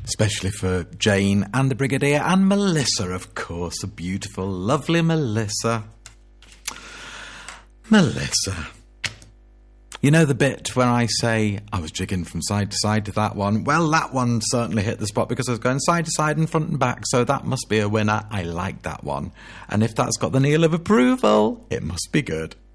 especially for Jane and the Brigadier and Melissa, of course, the beautiful, lovely Melissa. Melissa. You know the bit where I say I was jigging from side to side to that one? Well, that one certainly hit the spot because I was going side to side and front and back, so that must be a winner. I like that one. And if that's got the Neil of approval, it must be good.